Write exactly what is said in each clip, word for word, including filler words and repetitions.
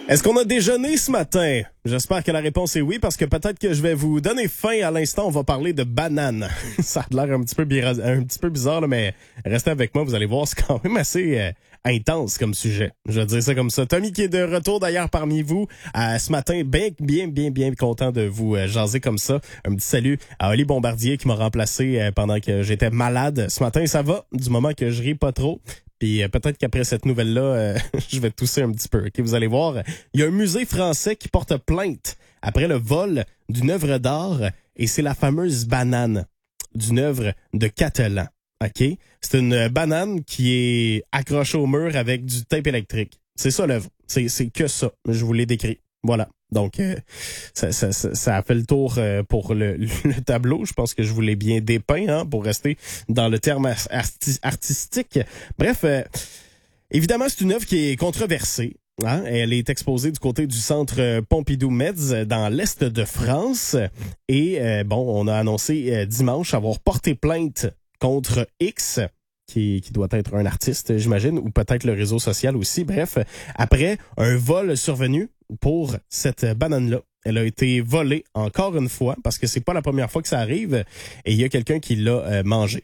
Est-ce qu'on a déjeuné ce matin? J'espère que la réponse est oui, parce que peut-être que je vais vous donner faim. À l'instant, on va parler de bananes. Ça a l'air un petit peu, bira- un petit peu bizarre, là, mais restez avec moi, vous allez voir, c'est quand même assez euh, intense comme sujet. Je vais dire ça comme ça. Tommy qui est de retour d'ailleurs parmi vous euh, ce matin, bien, bien, bien, bien content de vous euh, jaser comme ça. Un petit salut à Oli Bombardier qui m'a remplacé euh, pendant que j'étais malade. Ce matin, ça va, du moment que je ris pas trop. Puis euh, peut-être qu'après cette nouvelle-là, euh, je vais tousser un petit peu. Okay, vous allez voir, il y a un musée français qui porte plainte après le vol d'une œuvre d'art, et c'est la fameuse banane d'une œuvre de Catalan. Ok, c'est une banane qui est accrochée au mur avec du tape électrique. C'est ça l'œuvre. C'est c'est que ça. Je vous l'ai décrit. Voilà. Donc, euh, ça, ça, ça, ça a fait le tour euh, pour le, le tableau. Je pense que je vous l'ai bien dépeint, hein, pour rester dans le terme arti- artistique. Bref, euh, évidemment, c'est une œuvre qui est controversée. Hein? Elle est exposée du côté du centre Pompidou-Metz dans l'est de France. Et euh, bon, on a annoncé euh, dimanche avoir porté plainte contre X, qui, qui doit être un artiste, j'imagine, ou peut-être le réseau social aussi. Bref, après un vol survenu pour cette banane-là. Elle a été volée encore une fois, parce que c'est pas la première fois que ça arrive, et il y a quelqu'un qui l'a euh, mangée.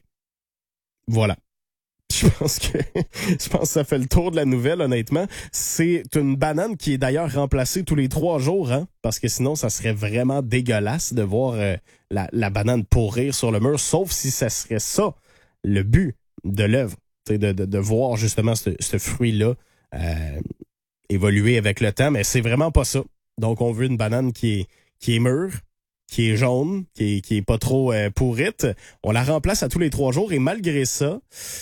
Voilà. Je pense que je pense que ça fait le tour de la nouvelle, honnêtement. C'est une banane qui est d'ailleurs remplacée tous les trois jours, hein, parce que sinon, ça serait vraiment dégueulasse de voir euh, la, la banane pourrir sur le mur, sauf si ça serait ça, le but de l'œuvre, de, de, de voir justement ce, ce fruit-là euh, évoluer avec le temps, mais c'est vraiment pas ça. Donc, on veut une banane qui est, qui est mûre, qui est jaune, qui est, qui est pas trop euh, pourrite. On la remplace à tous les trois jours, et malgré ça,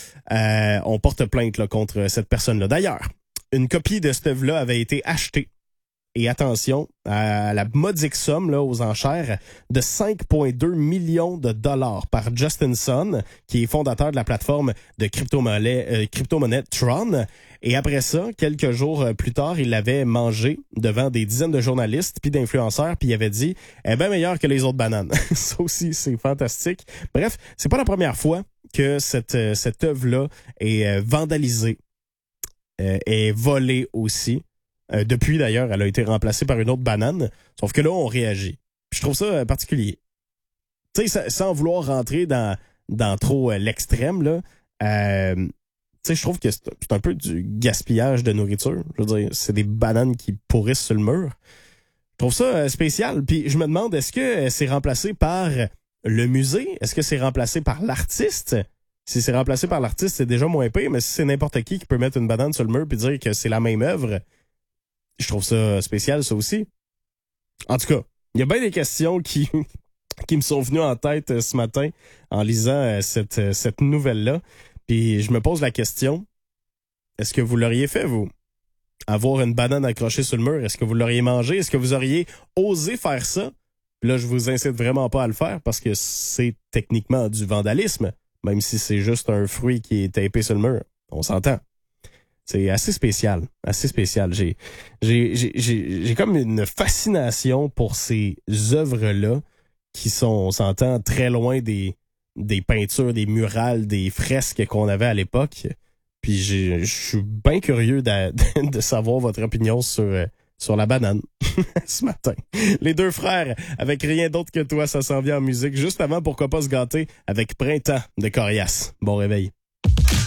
euh, on porte plainte là, contre cette personne-là. D'ailleurs, une copie de cette œuvre-là avait été achetée, et attention, à la modique somme là, aux enchères de cinq virgule deux millions de dollars par Justin Sun, qui est fondateur de la plateforme de crypto-monnaie, euh, crypto-monnaie Tron. Et après ça, quelques jours plus tard, il l'avait mangé devant des dizaines de journalistes puis d'influenceurs, puis il avait dit « Elle est bien meilleure que les autres bananes. » Ça aussi, c'est fantastique. Bref, c'est pas la première fois que cette, cette œuvre-là est euh, vandalisée, euh, est volée aussi. Euh, depuis, d'ailleurs, elle a été remplacée par une autre banane. Sauf que là, on réagit. Puis je trouve ça euh, particulier. Tu sais, sans vouloir rentrer dans, dans trop euh, l'extrême, là, euh, tu sais, je trouve que c'est, c'est un peu du gaspillage de nourriture. Je veux dire, c'est des bananes qui pourrissent sur le mur. Je trouve ça euh, spécial. Puis je me demande, est-ce que euh, c'est remplacé par le musée? Est-ce que c'est remplacé par l'artiste? Si c'est remplacé par l'artiste, c'est déjà moins pire. Mais si c'est n'importe qui qui peut mettre une banane sur le mur puis dire que c'est la même œuvre, je trouve ça spécial, ça aussi. En tout cas, il y a bien des questions qui qui me sont venues en tête euh, ce matin en lisant euh, cette, euh, cette nouvelle-là. Puis je me pose la question, est-ce que vous l'auriez fait, vous? Avoir une banane accrochée sur le mur, est-ce que vous l'auriez mangé? Est-ce que vous auriez osé faire ça? Puis là, je vous incite vraiment pas à le faire parce que c'est techniquement du vandalisme, même si c'est juste un fruit qui est tapé sur le mur. On s'entend. C'est assez spécial, assez spécial. J'ai, j'ai, j'ai, j'ai, j'ai comme une fascination pour ces œuvres-là qui sont, on s'entend, très loin des, des peintures, des murales, des fresques qu'on avait à l'époque. Puis je suis bien curieux de, de, de savoir votre opinion sur, sur la banane ce matin. Les deux frères, avec Rien d'autre que toi, ça s'en vient en musique. Juste avant, pourquoi pas se gâter avec Printemps de Corias. Bon réveil.